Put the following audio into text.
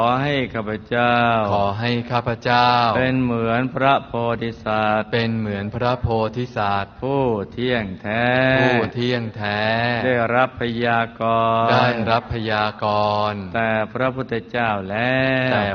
ขอให้ข้าพเจ้าขอให้ข้าพเจ้าเป็นเหมือนพระโพธิสัตว์เป็นเหมือนพระโพธิสัตว์ผู้เที่ยงแท้ได้รับพยากรณ์แต่พระพุทธเจ้าแล้ว